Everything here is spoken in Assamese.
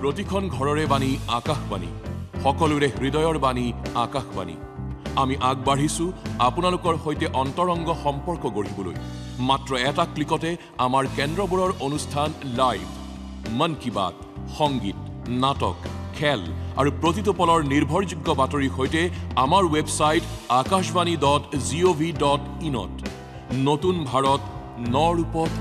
প্ৰতিখন ঘৰৰে বাণী আকাশবাণী, সকলোৰে হৃদয়ৰ বাণী আকাশবাণী। আমি আগবাঢ়িছো আপোনালোকৰ সৈতে অন্তৰংগ সম্পৰ্ক গঢ়িবলৈ। মাত্ৰ এটা ক্লিকতে আমাৰ কেন্দ্ৰবোৰৰ অনুষ্ঠান লাইভ, মন কি বাত, সংগীত, নাটক, খেল আৰু প্ৰতিটো পলৰ নিৰ্ভৰযোগ্য বাতৰিৰ সৈতে আমাৰ ৱেবছাইট akashvani.gov.in ত নতুন ভাৰত, ন ৰূপত